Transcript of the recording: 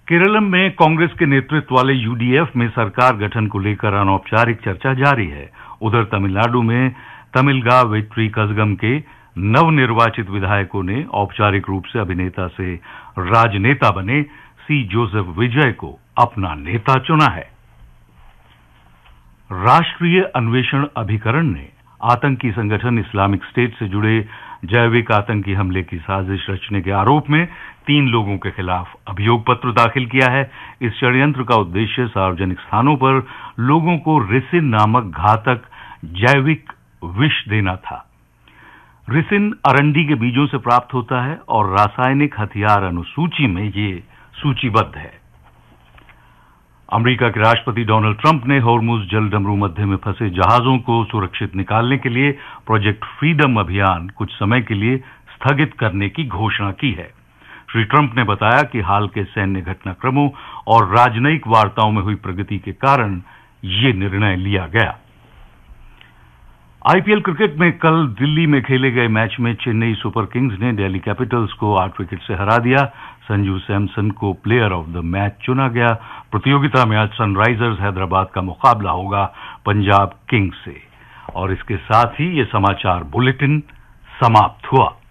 केरलम में कांग्रेस के नेतृत्व वाले यूडीएफ में सरकार गठन को लेकर अनौपचारिक चर्चा जारी है। उधर तमिलनाडु में तमिलगा वेट्री कजगम के नवनिर्वाचित विधायकों ने औपचारिक रूप से अभिनेता से राजनेता बने सी जोसेफ विजय को अपना नेता चुना है। राष्ट्रीय अन्वेषण अभिकरण ने आतंकी संगठन इस्लामिक स्टेट से जुड़े जैविक आतंकी हमले की साजिश रचने के आरोप में 3 लोगों के खिलाफ अभियोग पत्र दाखिल किया है। इस षड्यंत्र का उद्देश्य सार्वजनिक स्थानों पर लोगों को रिसिन नामक घातक जैविक विष देना था। रिसिन अरंडी के बीजों से प्राप्त होता है और रासायनिक हथियार अनुसूची में ये सूचीबद्ध है। अमेरिका के राष्ट्रपति डोनाल्ड ट्रंप ने होर्मुज जलडमरू मध्य में फंसे जहाजों को सुरक्षित निकालने के लिए प्रोजेक्ट फ्रीडम अभियान कुछ समय के लिए स्थगित करने की घोषणा की है। श्री ट्रंप ने बताया कि हाल के सैन्य घटनाक्रमों और राजनयिक वार्ताओं में हुई प्रगति के कारण ये निर्णय लिया गया। आईपीएल क्रिकेट में कल दिल्ली में खेले गए मैच में चेन्नई सुपर किंग्स ने दिल्ली कैपिटल्स को 8 विकेट से हरा दिया। संजू सैमसन को प्लेयर ऑफ द मैच चुना गया। प्रतियोगिता में आज सनराइजर्स हैदराबाद का मुकाबला होगा पंजाब किंग्स से। और इसके साथ ही ये समाचार बुलेटिन समाप्त हुआ।